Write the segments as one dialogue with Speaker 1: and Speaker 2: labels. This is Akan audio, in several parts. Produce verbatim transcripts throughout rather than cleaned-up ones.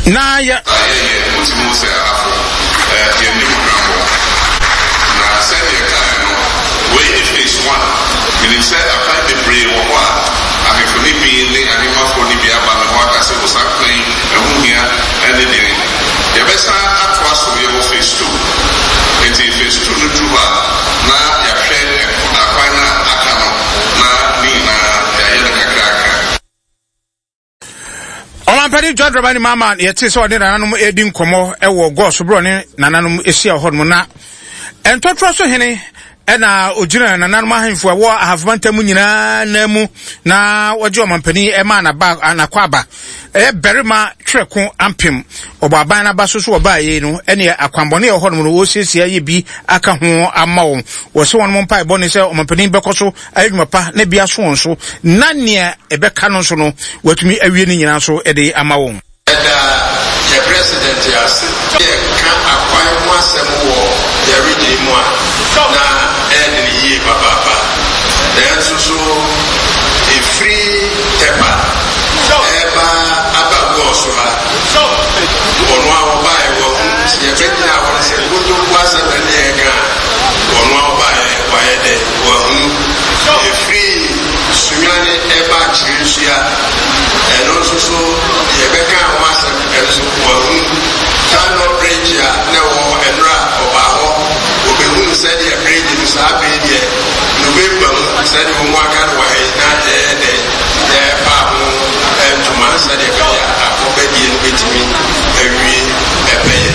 Speaker 1: na ya Omampani George Rabani Mama yeti so de nananum edi nkomo ewo goso bro ne nananum esia hodum na entotro so hene ena ojina nananum ahemfo ewo ahafmantamu nyina namu na woje omampani e ma na ba anakwaba e berima tweko ampem obaban na ba so so obaye no ene akwambone e hodum no wo siesia ye bi aka ho ama wo wo se won mo mpa e bone se omampani bekoso ayedwuma pa na bia so won so na ne e beka no so no watumi awie ni nyina so e de ama wo
Speaker 2: the president has can acquire one sem war the region mo na en yi papa papa then so so a free temper eba aba go so ha so onu awo ba e wo ye be ni awon se gojo kwa se be ni e ga onu awo ba e wa e de wo a free sunyane eba chiria and also so ye be ka wa se e so wo Tano bridge ya na wo enra oba ho obehu said the bridge is happy there no be bam said wo wa ka wa he na de de de pa ho and to man said the ya akobedi en betimi ewi ebeye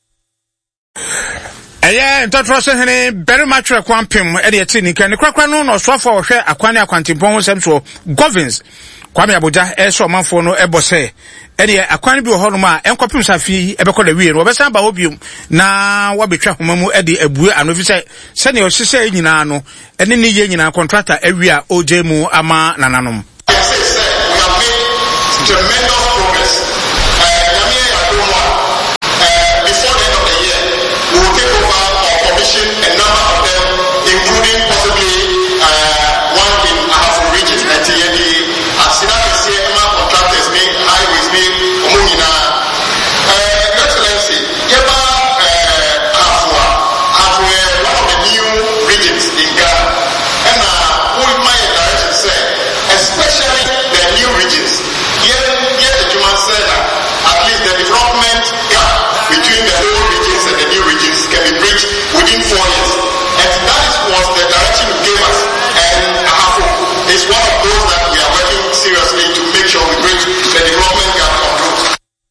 Speaker 1: eye ntotro so hene very much rekwampem e de eti ni kan krakra no no so for hwe akwane akwantempon ho sem so governance Kwame Abuja e so manfo no ebose ene akwan bi ho no ma enkopim safi ebekọ da wie no obesan ba obium na wabetwa homamu e de abue anofi se se ne o hye nyina no ene ne ye nyina contractor awie a ojemu ama nananom.
Speaker 2: Tremendous progress. Uh, before the end of the year, we will take over or commission a number of them, including possibly uh, one in Ahafo region, N T N D. As soon as we see Emma contractors, me, highways, me, Omuna. Uh, Excellency, Yeba Ahafo, Ahafo, one of the new regions in Ghana. And uh, what my direction said, especially the new regions. Yet, yet the human said that at least the development gap between the old regions and the new regions can be bridged within four years. And that is what the direction you gave us. And Ahafo is one of those that we are working seriously to make sure we bridge the development gap on roads.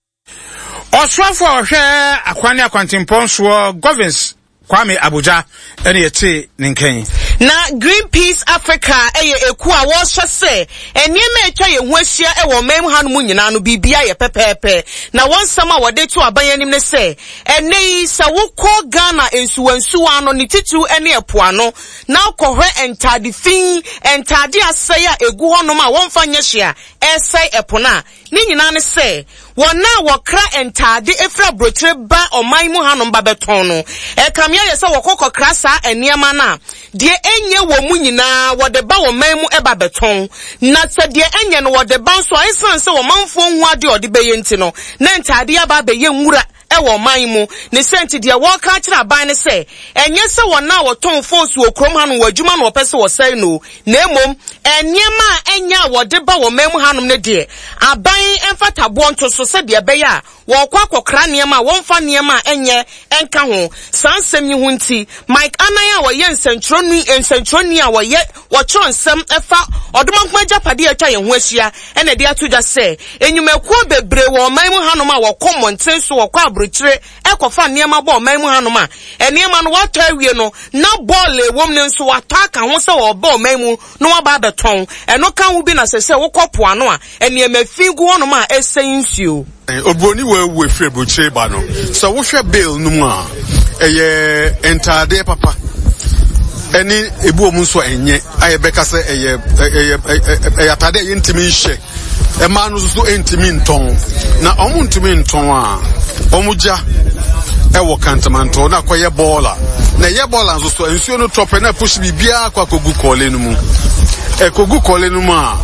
Speaker 1: Oswafo hwe akwane akwantempon so governance Kwame Abuja ene yete ninken
Speaker 3: na Greenpeace Africa eye eku a wo hye se eniema etwa ye ho ahia e wo mem hanom nyina no bibia ye pepepe na wonsam a wode to abanyanim ne se enei se wokọ Ghana ensuwansuwa no ne titu ene epoano na kohwe entade fin entade asai a egu honom a wonfa nya hia esai epona ni nyina ne se wona wokra entade efra brotre ba oman mu hanom ba beton no e kamia ye se wokọ krasa eniema na de enye wo mu nyina wode ba wo man mu eba beton na se de enye no wode ba so aisan se wo manfo hu ade ode beye nti no na ntade aba beye nwura ewo man mu ne senti de wo ka kira ban ne se enye se wona wo ton force wo krom hanu wadwuma no opese wo sai no na emom enyema enya wode ba wo man mu hanum ne de aban emfatabo nto so se de beye a wo kwa kokra niema wonfa niema enye enka ho sansem yi hu nti Mike Anaya wo ye nsentroni nsentroni a wo ye wo choro nsem efa odomankwa japade atwa ye ho ahia ene de atoja se enyumakuo bebre wo man mu hanum a wo komonten so wo kwa abrochire ekofa niema bo man mu hanum a eniema no wato awie no na ball ewom ne nso wato aka ho se wo bo man mu no waba beton eno kan wo bi na se se wo kopo ano a eniema figu honum a esensuo
Speaker 4: Obroni we we free broche ba no so wo hwe bill no mu a eye entade papa eni ebu omu so enye aye beka se eye eye atade eye ntimi hye e ma no so entimi nton na omu ntimi nton a omu ja e wo kantamanto na koye baller na ye baller nso so ensuo no top na push bibia kwa kogu kole no mu e kogu kole no mu a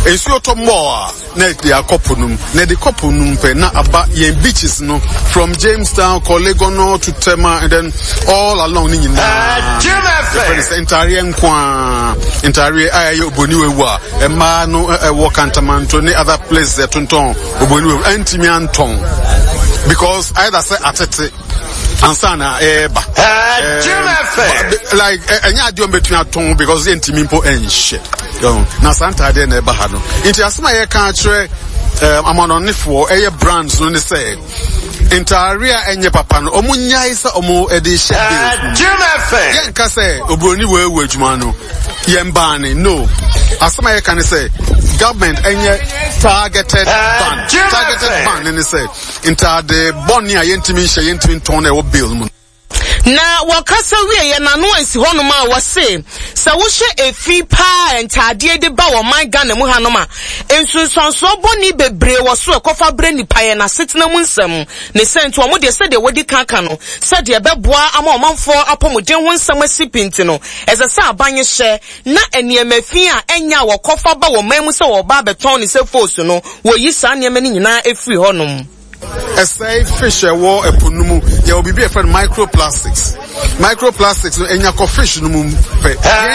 Speaker 4: ensuo to more na de akopunum na de kopunum pe na aba yen beaches no from Jamestown, Colegono to Tema and then all along ni nyina the entire nkwa entire ayo oboniwe wa e ma no e wo Kantamanto ni other places tonton oboniwe antimi anton because either say atete ansana eba like enya ade between aton because antimi mpo enhye na santa de na eba ha no nti asema ye kan kire amanonifo eye brands no ne say Intaria enye papa no omunya isa omu edisha yen ka say obroni we we adwuma no yen ban no asema ye kan say government enye targeted ban targeted ban ne say inta the boni a yentimi hye yentimi ton na e wo bill mu
Speaker 3: na wakasa wie ye na no ansi hono ma wose sa wo hye efi pa entade de ba wo man Ghana mu hanom a ensunsonso boni bebre wo so ekofa bre nipa ye na setena mu nsam ne sento mo de se de wodi kanka no se de beboa ama omanfo apomuden ho nsam asipinti no eze sa abanye hye na eniemafi a enya wo kofa ba wo man mu se wo ba beton ne se force no wo yi sa niema ni nyina efiri honom.
Speaker 4: A say fish a war a punumu, there will be a friend microplastics. Microplastics, and your fish no moon pay.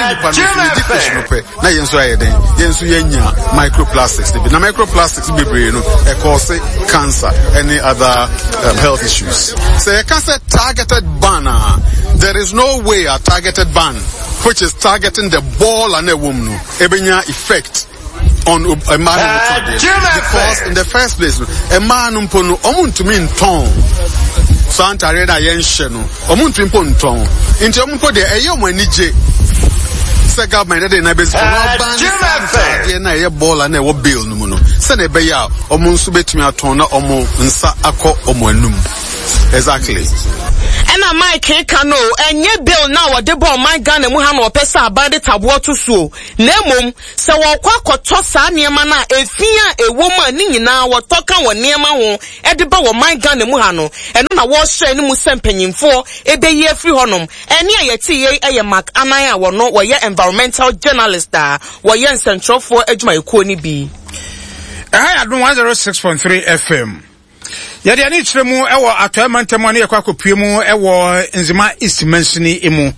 Speaker 4: Fish no pay. Now, yes, I then, yes, microplastics. The microplastics be brain, a cause cancer, any other um, health issues. So, a cancer targeted banner. There is no way a targeted ban, which is targeting the ball and a woman, ebenya effect. On a man uh, because in the first place a man umpono omuntu min ton Santa Reda Yenshe no omuntu impon ton into ompo de eyo manije se government de na base no ban Santa na ye ball na e bill no no se na be ya omunso betumi aton na omo nsa akọ omo anum exactly.
Speaker 3: And a my can no, and ye bill now what the ball my gun and Muhammad Pesa about the tabo to so. Nemum, so what quack tossa near mana, a fear a woman in now what talk on near my home, at the ball my gun and Muhano, and on a wash and Musem penning for a bay year free honum, and near your T A a Mac Anaya were not where your environmental journalist are, where your central for edge my corny be.
Speaker 1: I had one oh six point three F M. Yadi ani chiremu ewo atoyamantemu ani yakwa kopiemu ewo nzima East Mansini emu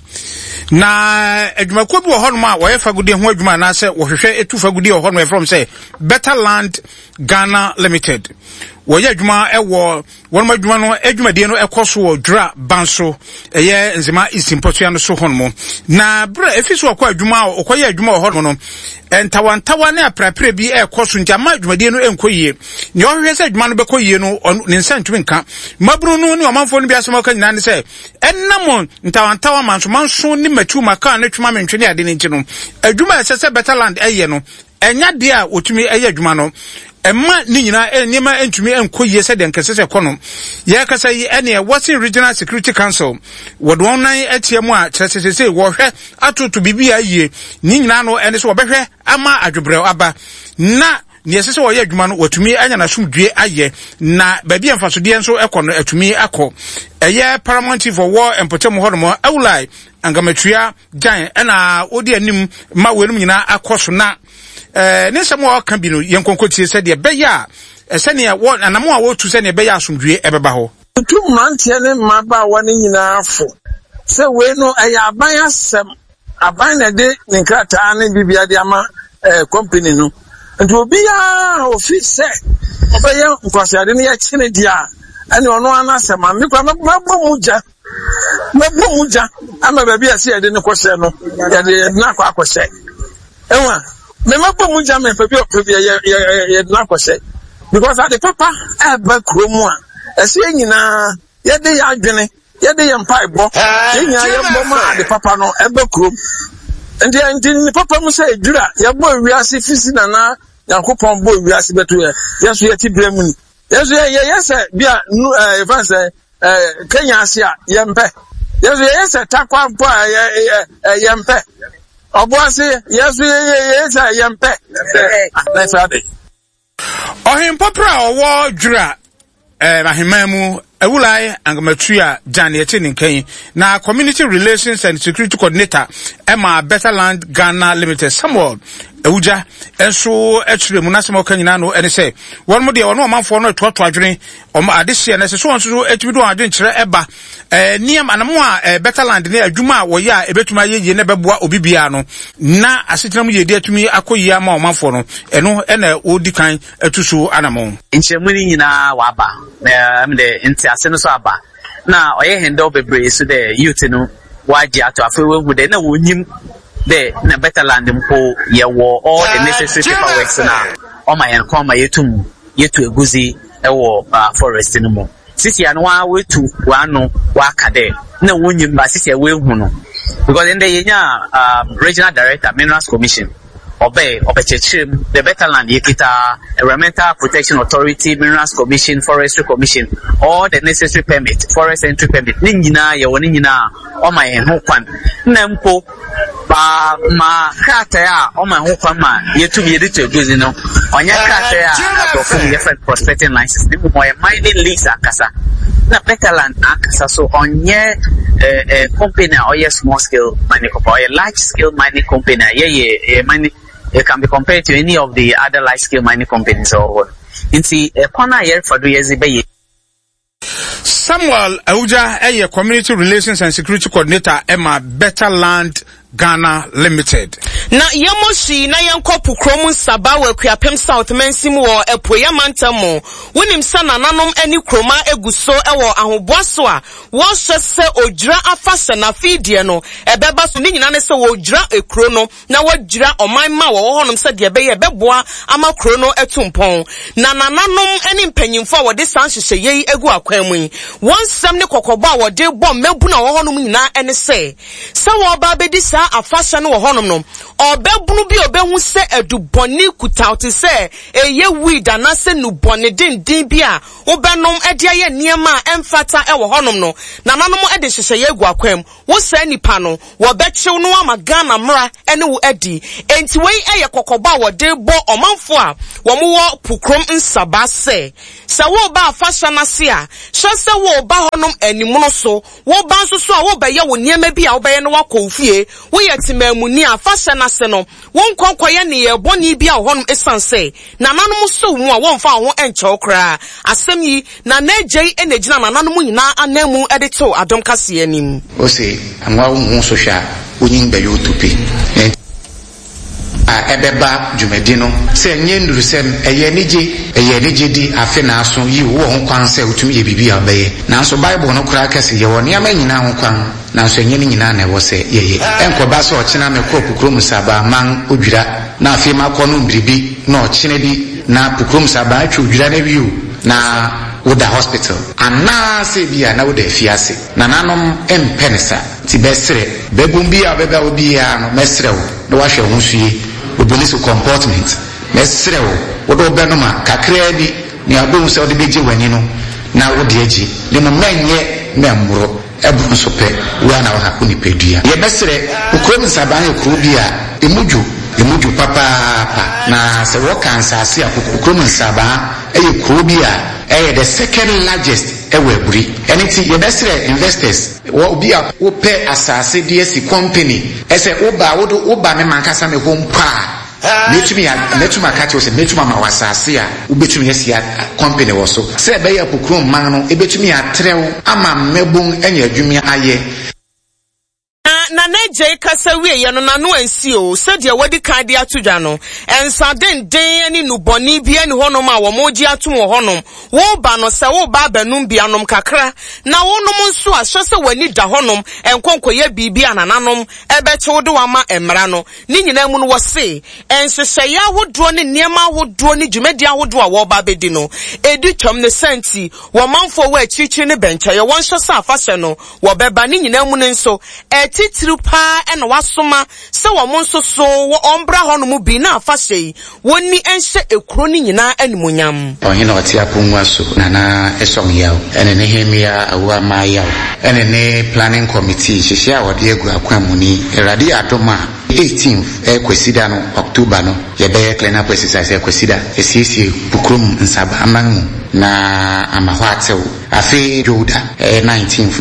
Speaker 1: na adwumakuo bi wo hono a wo yefa gudi ho adwuma na se wo hwehwe etu fa gudi wo hono e from say Better Land Ghana Limited wo ye adwuma ewo won ma adwuma no adwumadie no ekoso wo dra banso eye nzima East Mpotua no so hono mo na bra efiso akwa adwuma okoye adwuma wo hono no entawantawa na aprapre bi ekoso ntama adwumadie no enkoyie ne ohwe se adwuma no bekoyie no ne nsantwe nka mabru no ne omanfo no bi asema ka nyina ne se ennamo ntawantawa manso manso ni matu maka na twuma mentwe ne ade ne nti no adwuma esese Better Land eye no enya de a otumi eye adwuma no emma ni nyina enima entumi enkoyie se de nkese kono ye kasa yi ene Western Regional Security Council wodwon nan atiamu a kyerɛsese wo hwɛ atoto bibia yie ni nyina no ene so obehwɛ ama adwobrɛ aba na ni esese wo ye adwuma no watumi anya na somdue aye na baabi emfasode enso ekono atumi akɔ eye Paramount for War Empotem hodomo awulai angamatua jan ena odi anim ma wenum nyina akɔso na eh ne nsɛm a ɔka bi no yɛnkonkotie sɛ deɛ bɛyɛ a sɛ ne wɔ anamo a wɔtu sɛ ne bɛyɛ asomdue ɛbɛba hɔ
Speaker 5: tu mantie ne maba wɔne nyinaa fo sɛ we no ɛyɛ aban asɛm aban na de ne krataa ne bibia de ama eh company no nti obi a ofi sɛ ɔbɛyɛ nkwasiade ne yɛ kyene dia ɛne ɔno anasɛm a me kwa mabɔ mugya mabɔ mugya ama baabi a sɛ yɛde ne kɔhyɛ no yɛde na akɔ akɔhyɛ ɛwa me mabɔ mugya me papi papi yɛ yɛ na akɔhyɛ because ade papa ɛba kurom a ɛsɛ nyinaa yɛde yɛ adwene yɛde yɛ mpaebɔ yɛnya yɛbɔ ma ade papa no ɛba kurom ndi ndi ni papa mu sɛ edura yɛbɔ wiase fisi na na Yankopɔn bɔ wiase beto yɛ yɛso yɛti brɛmu ni yɛso yɛ yɛsɛ bia nu eh fansɛ eh Kenya Asia yɛmpɛ yɛso yɛsɛ takwa mpo a yɛ yɛmpɛ oboase yɛso yɛsɛ yɛmpɛ na sade
Speaker 1: ohin popra owo dwura eh ahemamu awulai angamatua jan yɛte ne nkan na Community Relations and Security Coordinator Emma Better Land Ghana Limited Samuel ewuja enso etire mu nasem okanyina no ene se won mo de won omanfo no etoto adwene om adehye na se so won so etimi do adwen kire eba eh niam anamo a Betterland ne adwuma a wo ya ebetuma yeye ne beboa obibia no na asetenam yedi atumi akoyi ama omanfo no eno ena odi kan etuso anamo
Speaker 6: nchemuni nyina waba na mde nti ase no so aba na oye hendo bebre so the youth no waji ato afewe hu de na wonyim de na Betterland mpo ye wo all the necessary paperwork na o ma yen kwa ma yetum yetu eguzi ewo forest no mo sisi anu wa wetu wanu wa kade na wonyim ba sisi we hu no because in the yenya uh, regional director minerals commission obey obechechim the Betterland yekita environmental protection authority minerals commission forestry commission all the necessary permit forest entry permit ni nyina ye woni nyina o ma yen ho kwan na mpo ba ma krata ya o ma ho kwan ma yetum yedi to eguzi no onya krata ya to from different prospecting license ni mo mining lease akasa na Betterland akasa so onye eh eh company or yes small scale mining company or large scale mining company yeah yeah mining it can be compared to any of the other large scale mining companies or inti a corner here for do years be
Speaker 1: Samuel Auja a community relations and security coordinator Emma Betterland Ghana Limited.
Speaker 3: Na yamoshi na yankopu kromu sabawe kuyapem South Mensimu wo epo yamantamu. Winim sana nanom eni kroma eguso ewo ahubwaswa. Washa se ojira afasa na fidye no. Ebeba su ninyi nane se ojira ekrono. Na wajira omaima wa wahonom se diebeye ebebwa ama krono etumpon. Na nananom eni mpenyimfo wa de sanshishe yeyi egu akwemwi. Wansam ni kokoba wa de bom mebu na wahonom nyina eni se. Se waba di sa afasha no honom no obebunu bi obehu se eduboni kutauti se eye weed anase nuboni din din bi a obenom ede aye niema emfata e wo honom no nananom ede hyehye ye gu akwam wo sa nipa no wo bechew no ama Ghana mra ene wo edi enti wei eye kokoba wo de bo omanfo a wo mo wo pukrom nsaba se se wo ba afasha na se a hye se wo ba honom animu no so wo ba nso so a wo be ye wo niema bi a wo be ye no wakofie wo yetimamuni afasha na se no won konkoye ne ye boni bi a honum esanse na nanom so mu a won fa ho enche okra asem yi na najei enegina na nanom nyina anamu edito adom kase anim
Speaker 7: o se anwa wo so hwa onyin ba youtube a ebeba dwumadi no se nye nduru sem eye nije eye nije di afe na aso yi wo ho kwan se utumi ye bibi abaye na so bible no kura kase ye woni ama nyina ho kwan na so nye nyina na wo se yeye enkoba so ochina me ko pukrom saba man odwira na afi makọ no mbiribi na ochine bi na pukrom saba atwa odwira na biu na woda hospital ana se bia na woda afiase na nanom empenisa ti besre bebum bia beba obia no mesrewo na wahwe ho suye obonisi comportment mesrewo wodo benoma kakra bi ni abon se wode beje wani no na wode agi le no menye memro ebun so pe wa na wa ko ni pedua ye besre ukrom saban ekro bia emuju emuju papa pa na se wo kansase akukrom saban ekro bia eh the second largest eweburi anything ye besre investors wo bia wo pe asase D S C company ese oba wodo oba me mankasa me ho mpa metumi ya metuma kacho se metuma ma wasase a ubetumi yasia company wo so se be ya pokrom man no ebetumi ya trew ama mebon anya adwumi aye
Speaker 3: na najei kasa wie ye no na no ansi o se de wadi kan de atodwa no ensa den den ani nuboni bia ni honom a wo moji atom honom wo ba no se wo ba banum bia nom kakra na wonom nso a hye se wani da honom enkonkoye bibia nananom ebeche de wama emra no ni nyina mu no wo se enhyehyeye ahodo ne niema ahodo ne dwumadi ahodo a wo ba bedi no edi twom ne senti wo manfo wo achichi ne bencha ye won hye se afase no wo beba ni nyina mu ne nso eti trupa ena wasoma se wo monso so wo ombra hono mu bi na afahye woni enhye ekuro ni nyina animonyam
Speaker 7: onye na otia ponwa so na na esom yawo ene ne hemia awa ma yawo ene ne planning committee hyehyɛ a wode egu akwamuni erade adoma eighteenth e kwesida no October no ye be clean-up exercise e kwesida esiesie bukrum nsaba amanmu na amahwatew afi joda e nineteenth no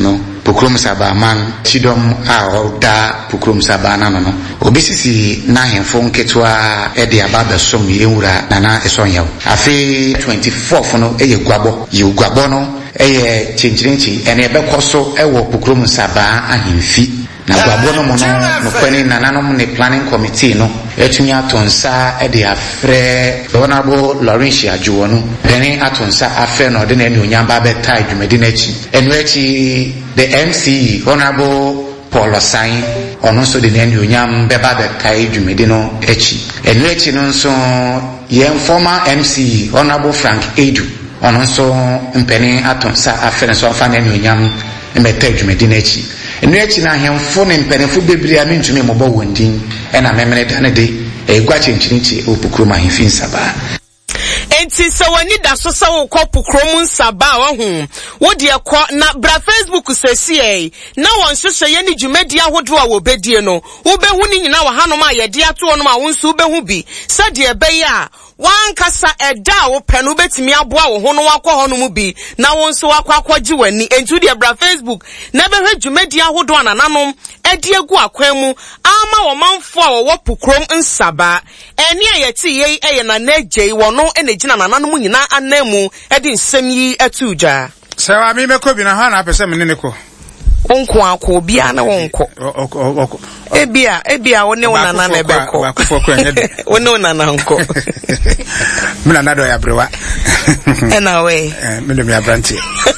Speaker 7: Pokrom Saba man Chidom a Oda Pokrom Saba no no obesisi na hemfo nketwa e de ababa som yewura nana esonyaw afi twenty-fourth no eye guabo ye guabo no eye chinchirinchi ene ebekoso ewo Pokrom Saba ahemfi na guabo no mo no no kwani nananom ne planning committee no etumi atonsa e de afre honorable Lawrence Ajuwo no deni atonsa afre no de na enu nyamba beta adwumedi na chi enu achi the M C E honorable Paul Osai ono so de nani onyam beba be kai dwumedi no echi enu echi no nso ye former M C E honorable Frank Edu ono so mpeni atonsa afere so afa nani onyam emeta dwumedi na echi enu echi na ahemfo ne mpeni fu bebiri a mentumi mobo wondin e na memene dane de egwa chenchirinchi opukroma himfin Saba
Speaker 3: enti so wani da so so wo Pokrom Saba wa hu wo de ekọ na bra Facebook sesi e na won hwehwe ye ni dwumadi ahodo a wo bedie no wo behu ni nyina wa hanom a ye de ato no ma won so behu bi sa de ebe ya wan kasa eda wo penu betimi aboa wo ho no wakọ ho no mu bi na won so wakọ akọji wani enti de bra Facebook na behwe dwumadi ahodo anananom edi egu akwan mu ama wo manfo a wo Pokrom Saba eni ayeti ye eye na najei wo no enegina nananom nyina anamu edi nsem yi atuja
Speaker 1: sawa mi meko bi na ha na apese me ne ko
Speaker 3: onko akọ bia na wonko ebia ebia woni wona na na ebeko woni wona na nko
Speaker 1: mina na do ya brewa
Speaker 3: ena we
Speaker 1: eh me do mi abranti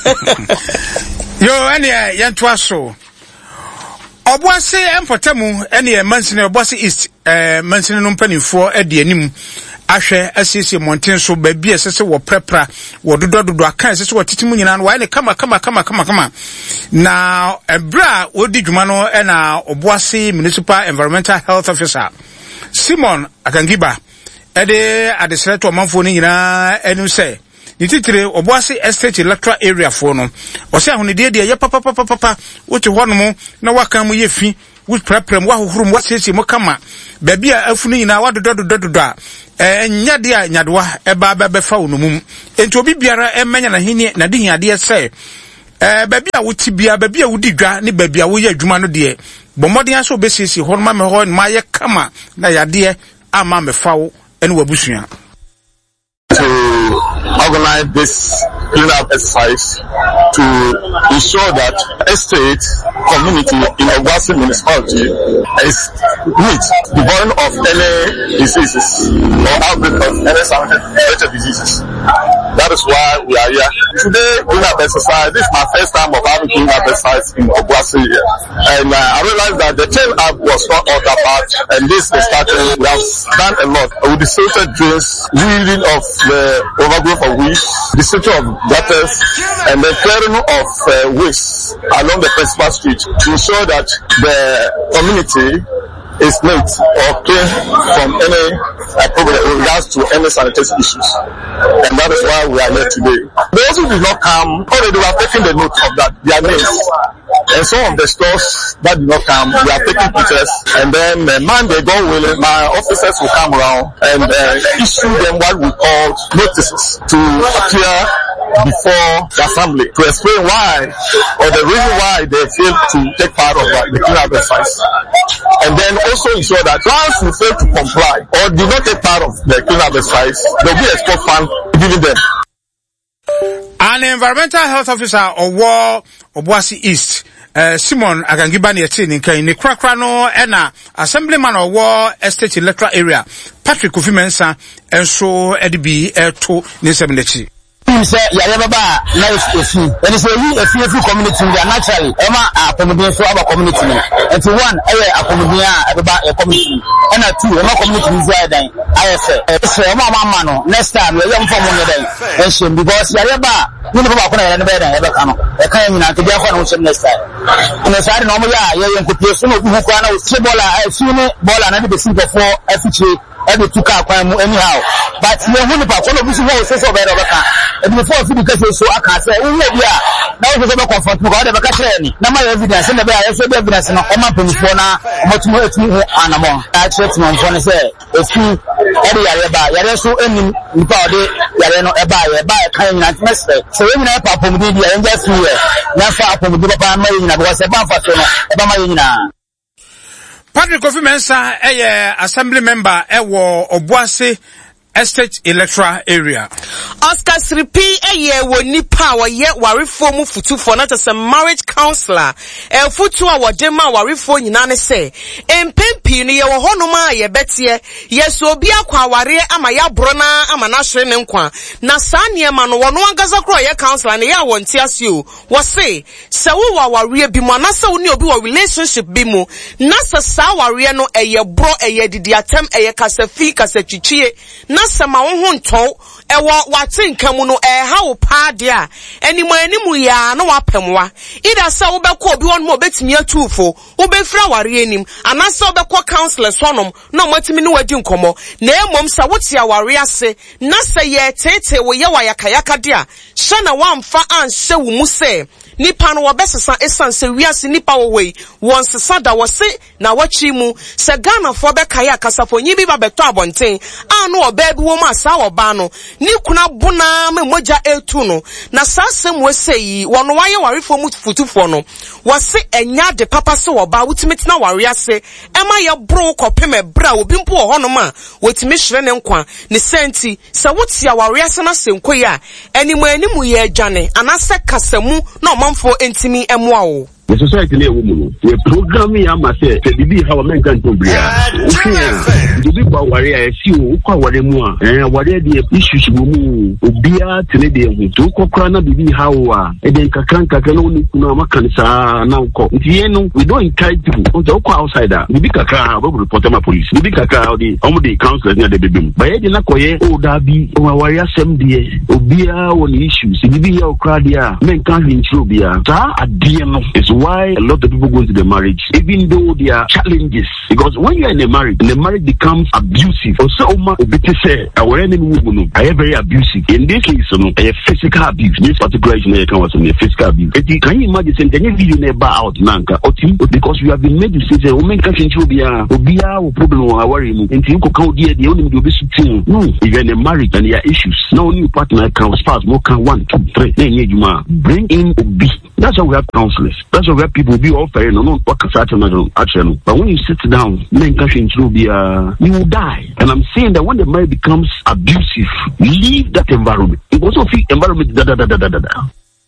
Speaker 1: yo ene ye ntoa so Obuase empotemu ene ye mansine Obuase East eh mansine no mpanifo ade anim ahwe asiesie monten so ba bi esese wo prepra wo dodododo aka esese wo titimu nyina no wa ne kama kama kama kama kama na ebra odi dwuma no e na Obuase Municipal Environmental Health Officer Simon Akangiba ede adesreto manfo ni nyina enu se nititire Obuase Estate Electoral Area for no ose ahonede de ye papa papa papa wote hono na waka mu ye fi wo prepram wa hohuru mu wasiesie mo kama ba bi a afunu nyina wa dododododo a eh nyade a nyadewa eba ba fa wo no mum enti obi biara emenya na hini na de hiade se eh ba bi a wuti bia ba bi a wudi dwa ne ba bi a wo ye adwuma no de bomodin aso obesiesie ho no ma me ho ma ye kama na yade ama me fa wo ene wabusua
Speaker 8: to organize this cleanup exercise to ensure that estate community in Obuasi municipality is neat, devoid of any diseases or outbreak of any sanitary diseases. That is why we are here. Today, cleanup exercise, this is my first time of having cleanup exercise in Obuasi here. And uh, I realized that the chain up was not all that bad, and this is starting. We have done a lot with the filtered drains, weeding of the overgrowth of weeds, the structure of gutters, and the clearing of uh, waste along the principal street to ensure that the community is neat or clean from any uh, problem with regards to any sanitation issues. And that is why we are here today. Those who did not come, already we are taking the note of that, their names. And some of the stores that did not come, we are taking pictures. And then uh, Monday, God willing, my officers will come around and uh, issue them what we call notices to appear before the assembly to explain why or the reason why they failed to take part of uh, the cleanup exercise. And then also ensure that once you fail to comply or do not take part of the cleanup exercise, there will be a spot fund giving them.
Speaker 1: An environmental health officer of War Obuasi East, uh, Simon Akangiba ne yeti ni kan ni krakra no e na assemblyman of War Estate Electoral Area Patrick Kofi Mensah enso edibi eto ne semenechi
Speaker 9: say ya baba na efi and say we efi efi community we are naturally ema accommodate so our community and to one eh accommodate eba a community and two ema community we are dan I say say ema mama no next time we am from one dan and because ya baba we no baba ko na ya be dan e be kan no e kan nyina to dia for no so next time and so no mo ya ya nkopie so no bu kwa na o bola e fi ni bola na de be simple for afiche every two car kwam anyhow but you hu ni pa ko no bu so ho so so be ro ka e before fi because so aka say we we bia na wo se be comfort ko de be ka share ni na ma evidence na be ya se be evidence no o ma pemfo na omotumo etu anamo a chet mo mfo ne se efi eri yare ba yare so enim nipa ode yare no eba ye ba kan nyina tmese se we nyina pa pomudi dia enja fi we na fa pomudi papa ma nyina bo se ba fa so no eba ma nyina.
Speaker 1: Patrick Kofi Mensah eye assembly member ewo Obuasi Estate Electoral Area.
Speaker 3: Oscar Sripi eye wo nipa wo ye warefo mu futufo na tese marriage counselor e futu a wo de ma warefo nyina ne se empempi no ye wo hono ma ye betie yeso obi akwa aware ama ya bro na ama na hwere ne nkwa na saane ma no wono angaza kro ye counselor ne ya wo ntiase o wo se se wo wa ware bi mu na se wo ni obi wo relationship bi mu na se sa ware no eye bro eye didi atem eye kasafi kasatwitwie na sama wo ho nton ewo watinka mu no eh ha wo pa de a enimu enimu ya no wapemwa ida sa wo beko obi won mo betimi atufo wo be fra ware enim anasa wo beko counselor sonom na matimi ne wadi nkomo na emom sa wo tia ware ase na se ye tete wo ye wayakayaka de a hye na wamfa anhye wo mu se nipa no wobesesa esanse wiase nipa wo wei won sesa da wo se na wachi mu se Ghana fo be kaya kasafo nyi bi ba beto abonten anu oba bi wo ma sa wo ba no ni kuna bona me moja etu no na sasem we sei wono waye warefo mu futufo no wo se enya de papa se wo ba wutimeti na ware ase ema ye bro kopeme bra obi mpo ho no ma wotimi hwere ne nkwa ne senti se wotia ware ase na senkoyi a enimu enimu ye adwane anase kasamu na for intimi emwa.
Speaker 10: The society ne woman the program ya ma say the bibi how men can to bria the bibi kwa ware ya si o kwa ware mu a eh ware de issues wo mu obia tene de hu to kokra na bibi how a e den kakran kakran no kuna makanisa na nko ntie no we don't encourage people to go outsider bibi kakra we report ma police bibi kakra the omo the counselors na de bibi ba ye de na koye o da bi o ware asem de obia won issues bibi ya okra de a men kan intro bia ta adie no is why a lot of people go into the marriage, even though there are challenges. Because when you're in a marriage, the marriage becomes abusive. Also, say, our enemy woman, I am very abusive. In this case, you know, a physical abuse. This particular issue, I was on a physical abuse. Can you imagine saying, can you video never out, Nanka, or team? Because we have been made to say, women can't control Bia, or Bia, or problem, or worry, and you can count the only will be sitting. No, if you're in a marriage and there are issues, no new partner can spouse, more can one, two, three, then you bring in Obi. That's why we have counselors. That's why we have people be all fair, no, no, action. But when you sit down, men can't be uh, you will die. And I'm saying that when the marriage becomes abusive, leave that environment. It also feel environment da da da da da da.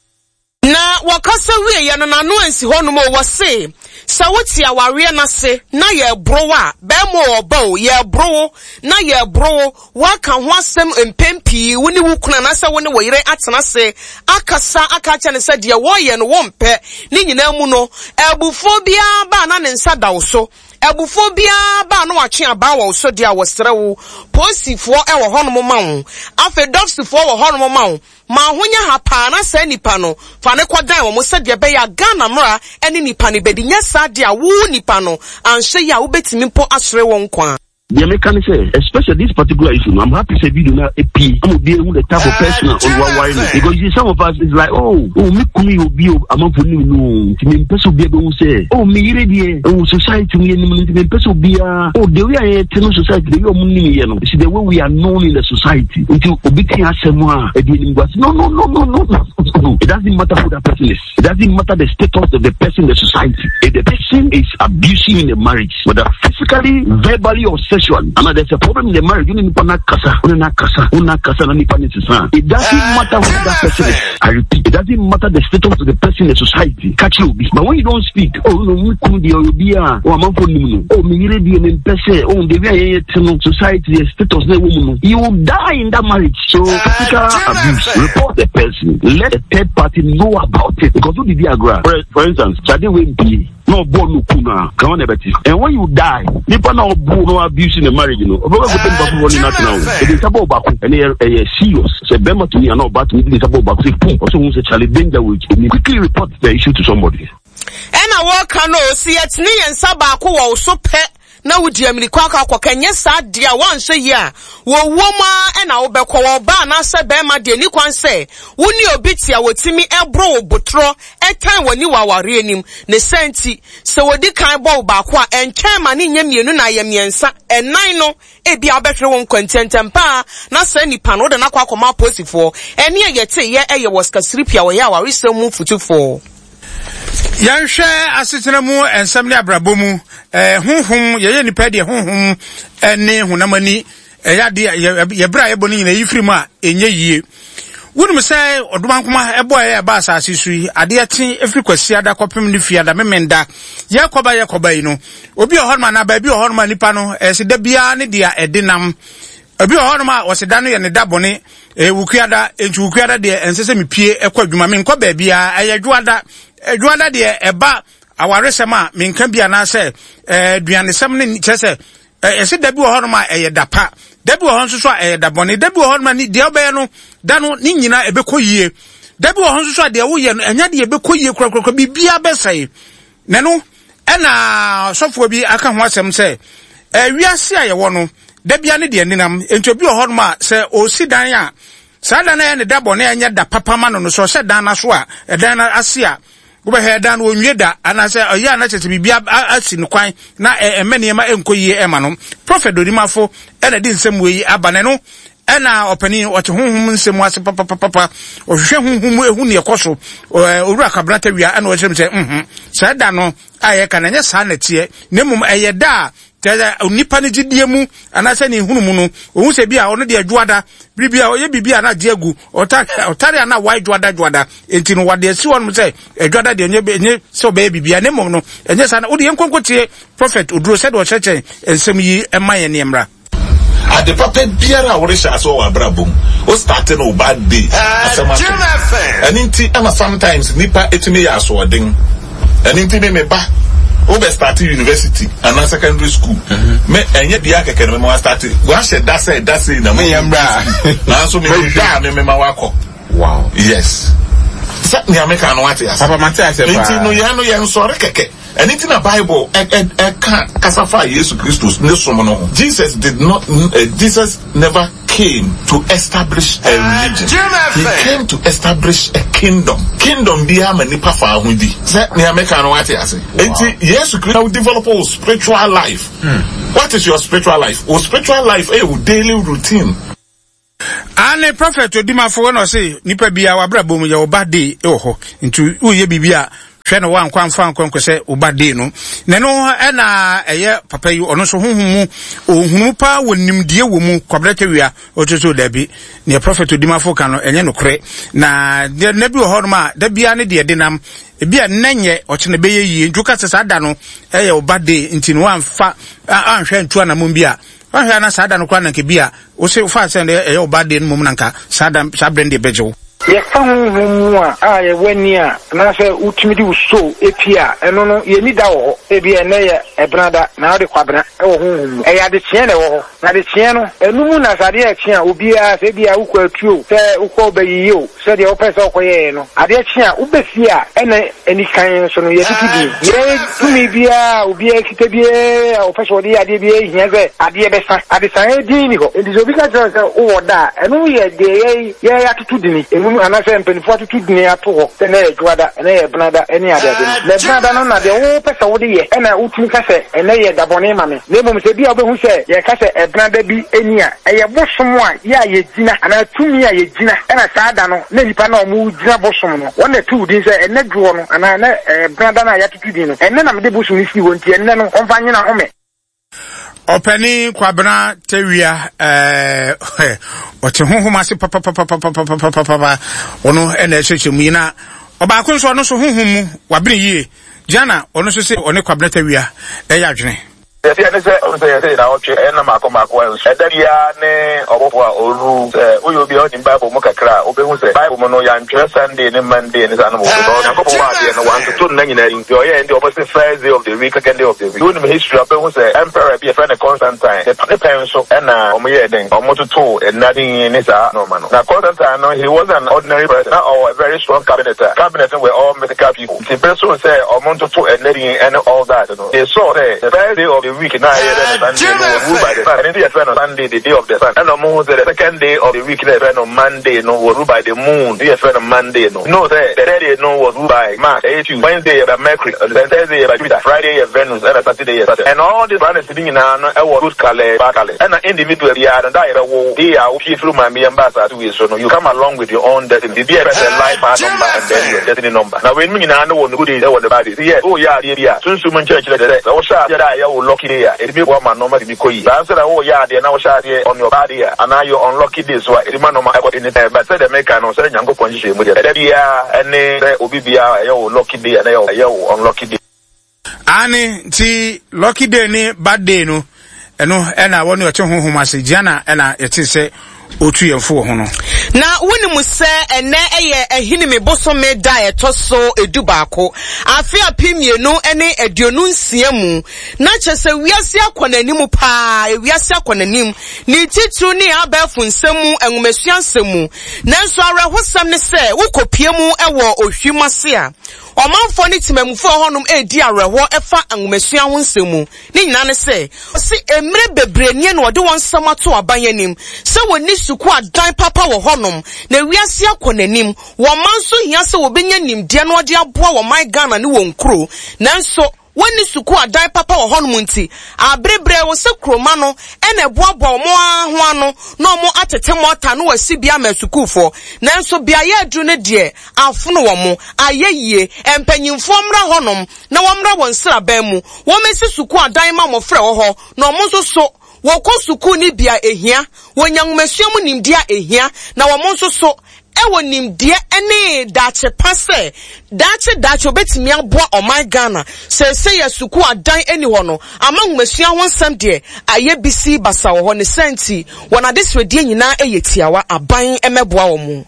Speaker 3: Na wakasa we ya na no ansi hono mo wose sa wuti aware na se na ye browa be mo obo ye bro na ye bro waka ho asem empempi woni wukuna na se woni wo yire atena se akasa akacha ne se de wo ye no wo mpe ni nyina mu no ebufo bia ba na ne nsa da wo so ebufo bia ba no atwe aba wo so de a wo sere wo posifo e wo hono mo ma wo afa dofsifo wo hono mo ma wo ma honya hapa na se nipa no fa ne kwadan wo mo se de be ya Ghana mra ene nipa ne bedi nya sa de a wo nipa no anhwe ya wo betimi mpo asere wo nkwa.
Speaker 10: The American say, especially this particular issue, I'm happy to say video now a P. I'm dealing with the type of person on why because you see some of us is like, oh, oh, me kumi will be a month for new no. To me, person be able to say, oh, me ready, oh, society, me and person be a oh, the way I tell society, the way money, you know, see the way we are known in the society until obiti has someone dealing with. No, no, no, no, no, no. It doesn't matter who that person is. It doesn't matter the status of the person in the society. If the person is abusing in the marriage, whether physically, verbally, or sexually. And there's a problem in the marriage. You need to not kasa, not kasa, not kasa, not kasa. It doesn't matter who that person is. I repeat, it doesn't matter the status of the person in the society. Catch you, but when you don't speak, oh no, me kundi or be a or man for no, oh me really be an person, oh the way society the status the woman, you will die in that marriage. So physical abuse, report the person, let the third party know about it because who did he agree? For, for instance, Chadi will be no born no kuna, come on, and when you die, people no born no abuse in the marriage, you know. About the people running out now. It is about back and they are serious. Say Bema to me and not about me. It is about back. Say boom. Also, we say Charlie danger with me. Quickly report the issue to somebody.
Speaker 3: And I work on no see it me and Sabako also pet. na wudi amini kwa kwa kwa kenye sa dia wan hwe yi a wo woma e na wo bekọ wo ba na se be ma de ni kwan se woni obi tia wotimi ebro wo botro etan woni waware anim ne senti se wodi kan bo ba kwa entwen ma ni nya mienu na ye miensa enan no e bia obehwe won kwantentem pa na se nipa no de na kwa akoma posifo ene ye te ye eye woskasripia wo ya ware se mu futufo
Speaker 1: Yanhwe asetena mu ensam ne abrabomu eh honhom ye ye nipa de honhom ene honamani eya de ye bra ye boni nyina yifiri mu a enye yie wonum sai odomankoma ebo ye ba asase sui ade ate efiri kwasi ada kopem ne fiada memenda ye koba ye koba yi no obi ohorma na ba bi ohorma nipa no ese da bia ne dia edinam obi ohorma oseda no ye ne dabone e wukuada entu wukuada de ensese mepie ekwadwuma me nkọ ba bia ayadwada adwada de eba awaresema me nka bia na se eh duanesem ne kyese ese da bi ohorma eyedapa da bi ohon so so eyedabone da bi ohorma ni de obeye no da no ni nyina ebekoyie da bi ohon so so de wo ye no enya de ebekoyie krokro bibia besai ne no ena sofo bi aka ho asem se eh wiase aye wo no da bia ne de ninam ento bi ohorma se osidan a sada na ne da bone enya da papa ma no so se dan na so a edan na ase a wo be he dan wo nwieda ana se oya na chete bibia asi no kwan na emene ma enkoyie ema no prophet Odimafo ena di nsem we abane no ena opani ote honhom nsem ase papa papa ohwe honhom ehu ne ekoso owura kabrata wia ena o chem se mhm sada no aye kana nya sa na tie nemum eye da tell nipa ne gidie mu anase ne hunu mu no ohun se bia ono de adwada bibia oye bibia na de agu otare otare na wide dwada dwada enti no wade asi won se adwada de enye enye so be bibia ne mom no enye sa na odi enkonkotie prophet Oduro said o cheche ensem yi emaye ne mra
Speaker 11: ade papa biara wo resha so wa brabom o start no bad day asema and inti ama sometimes nipa etimi ya so odin and inti me ba over start university and secondary school me enye bia keke no me start wa she that say that say na me yambra na so me da me me ma wako wow yes sa ni ameka no wate asa papa mate ase pa nti no ya no ya nsore keke and it in the Bible e e kasafa Jesus Christus ne somo no Jesus did not uh, Jesus never came to establish a religion. He came to establish a kingdom. Kingdom be a manipa fa ho di. Say ne ameka no wate ase. Enti Jesus Christ will develop a spiritual life. Hmm. What is your spiritual life? Your spiritual life is your daily routine.
Speaker 1: Ane prophet Odimafo no say nipa bia wa brabom ye obade e ho. Ntu uye bibia hwe no wan kwan fan kwan kwese obade no ne no e na eye papa yi ono so honhum ohunu pa wonimdie wo mu kwabrata wia ototo dabi ne prophet Odimafo kan no enye no kre na ne bi ho no ma da bia ne de denam e bia nenye oche ne beye yi njuka sesa da no eye obade nti no wan fa anhwe ntu anamum bia ahia na sada no kwa na ke bia o se fa se eye obade no mum nanka sada sabrende bejo
Speaker 12: ye kan hu a a ye wani a na se utimidi uso epia eno no ye ni da wo e bia na ye ebrada na de kwabra e wo hu e ya de chie na wo na de chie no enu mu na sade e chie obi a se bia ukwa atuo se ukwa obayi o se de opese okoye no ade chie a ubesi a ene eni kan so no ye titidi ye tumi bia obi a kite bia opese odi ade bia hia ze ade be sa ade sa e di ni ho enti so bi ka se wo da enu ye de ye ye ya tutudi ni anase mpenifo tutu ne ato ho se na edwada na ye brada eni ade ade le brada no na de wo pesa wo de ye e na utumi ka se ene ye dabone ma me le mom se bia obehu se ye ka se e brada bi eni a eye bosom a ya ye gina ana tumi a ye gina e na saada no na nipa na omu gina bosom no wona tu din se ene duo no ana na brada na ya tutu din no ene na me de bosom ni si wonti ene no onfa nyina home Openi kwabena tewia eh ote honhom ase papa papa papa papa papa ono ena ehyeche mu yina obakon so ono so honhom mu wabene yie jana ono so se one kwabena tewia eya dwene
Speaker 13: Yes, I say, I say, now, and I'm a come back. And then, yeah, ne, or Olu, we will be out in Bible Mokakra, Obe, who say, Bible Mono, Yan, Sunday, and Monday, and animal. And go and one to two nine in your end, the opposite first day of the week, second day of the week. Doing the history of who say, Emperor be a friend of Constantine, the parents of Anna, Omeya, or Moto two, and nothing in his no man. Now, Constantine, he was an ordinary person, or a very strong cabinet. Cabinet were all medical people. The person say, or Moto two, and nothing, and all that. They saw the first day of the week now here on Sunday no rule by the sun. And the friend on Sunday the day of the sun. And no more the second day of the week the friend on Monday no was ruled by the moon. The friend on Monday no. No the third day no was ruled by Mars. Wednesday by Mercury. Thursday by Jupiter. Friday Venus. And Saturday Saturn. And all these planets sitting in an hour good color back color. And an individual here and I will be out through my ambassador to so you come along with your own destiny. The life number and then your destiny number. Now when me na no one good is what the body. Yeah, oh yeah, yeah. Soon soon church like that. Oh sha yeah, yeah, oh lucky there. It be one man number to be koi. The answer oh yeah, there now sha there on your body and now you unlucky this way. It man no ma got in the time. But say the make no say nyango condition with the yeah and eh obi bia yo lucky day and yo unlucky day.
Speaker 1: Ani ti lucky day ni bad day no. Eno ena wonu eche honhom ase giana ena ete se otu yemfo ho no
Speaker 3: na woni mu se ene eye ehini me boso me da etoso edu baako afi apimienu ene aduonu nsia mu na chese wiase akonanim pa wiase akonanim ni titru ni abafu nsemu enwumesua nsemu nanso arehosam ne se wokopie mu ewo ohwimase a omanfo ni timamufo honum edi areho efa enwumesua ho nsemu ni nyina ne se si emre bebrenie no de won samato abanyanim se woni suku adan papa wo honum na wiase akonanim wo manso hia se wo benya nimde no de aboa wo man Ghana ne won kro nanso woni suku adan papa wo honum nti abrebre wo se kroma no ene boaboa mo aho ano na mo atete mota no wasi bia masukufo nanso bia ye adu ne de afono wo mo ayeyie empanyimfo mra honum na wo mra won sra ban mu wo mesi suku adan ma mo frɛ wo ho na mo so so woko suku ni bia ehia wonyangumesuamu nimdia ehia na wo mo so so ewo nimdia ene dache pase dache dache obetimi aboa oman Ghana se se ya suku adan eni ho no ama ngumesua ho nsam de aye bisi basa wo ho ne senti wona deswedie nyina eyetiawa aban emeboa wo mu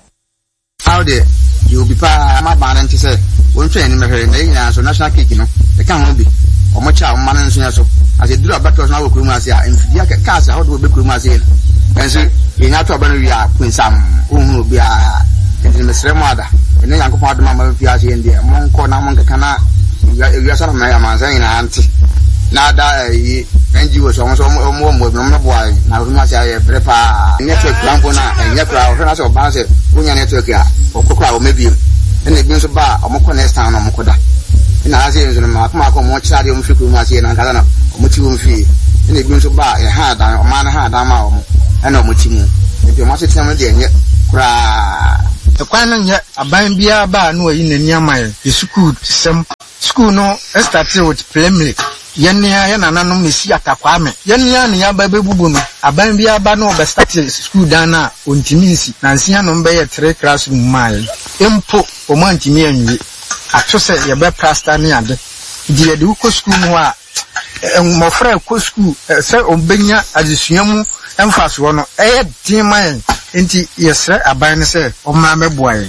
Speaker 14: how de you be pa ma ba nti se won twa ni mehwe na nyina so national cake no e kan ho bi omo cha omo man nso ya so as eduru abatos na wo kuru mu ase a mfidia ka kasa ho do be kuru mu ase enso yenya to abanu wi a kwinsam ohunu obi a enti mesre mo ada ene yankopon adoma ma fi ase ndi mo nko na mo nkeka na wi asa na ma amansa nyina anti na da yi N G O so mo so mo mo mo mo boy na ohunu ase aye prepa network rampo na enya kra ohunu ase oban se onya network a okokra o mebiem ene bi nso ba omko next time na omko da ina ase nso ma kuma ko mo chade o mfiku mu ase na nkada na omuti wo mfi ene bi nso ba e ha dan o ma na ha dan ma o ena omuti mu enti o ma se tiam de enye kra
Speaker 15: ekwan no nye aban bia ba na oyi nani amaye the school sem school no started with primary yenia ya nananom ne si atakwame yenia ne ya ba bebubu no aban bia ba na obe start school dan na ontimi nsi na nsia no mbe ye three classroom mai empo o ma ntimi anwie atose ye be pastor ne ade di ye de ko school no a mo fra ko school se obenya adesuamu emfaso no eye din man enti yesre aban ne se o ma meboaye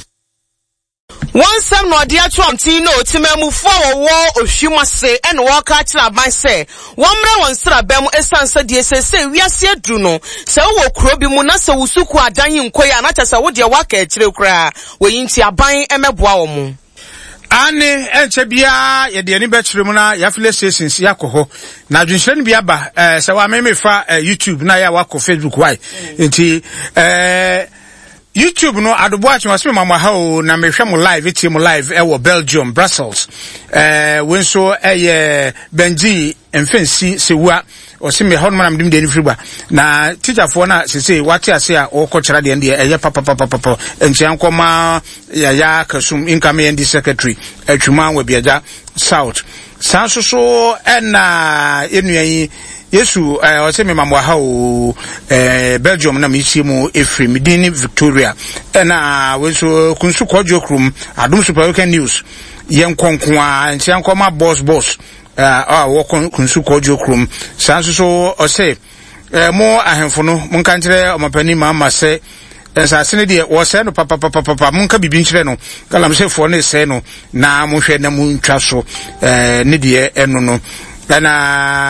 Speaker 3: one sam no dia twamti no timamufo wo ohwimase ene wo ka kira aban se womra won sra bam esansa die se se wiase aduru no se wo kuro bi mu na se wusuku adan yinkoya na chese wo de waka akire kura woyinti aban emeboa wo mu
Speaker 1: ane enche bia ye de ani betire mu na ya file stations yakoho na adwenhyerɛ bia ba eh se wa memefa YouTube na ya wako Facebook why enti eh YouTube no adoboachi waseme mama ha o na mehwe mo live eti mo live e wo Belgium Brussels eh wenso eye Benji emfensi sewa osime hon manam dim de ni friba na teacher fo na sese wate ase a okokira de ende eye papa papa papa enchian koma ya ya kasum income and secretary atwuma wa biaja South sanso so ena enuan Yesu eh oseme mamwa ha o eh Belgium na misimu Efrem Midini Victoria na wenso kunsu kwadwo krum adum super weekend news yen konkwa ntian koma boss boss eh ah wo kunsu kwadwo krum sanso so ose eh mo ahemfo no monka nkire omapani mama se ensasene de wo se no papa papa papa monka bibi nkire no kalam se fo ne se no na mo hwe na mo ntwa so eh ne de eno no na